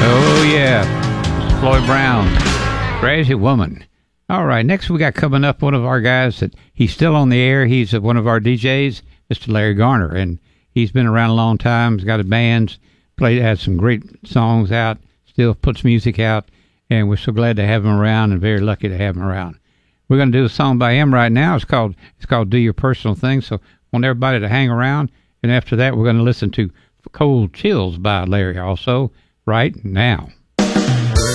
Oh, yeah. It's Floyd Brown, Crazy Woman. All right, next we got coming up one of our guys that he's still on the air. He's one of our DJs, Mr. Larry Garner, and he's been around a long time. He's got a band, has some great songs out, still puts music out, and we're so glad to have him around and very lucky to have him around. We're going to do a song by him right now. It's called Do Your Personal Thing, so I want everybody to hang around, and after that we're going to listen to Cold Chills by Larry also right now.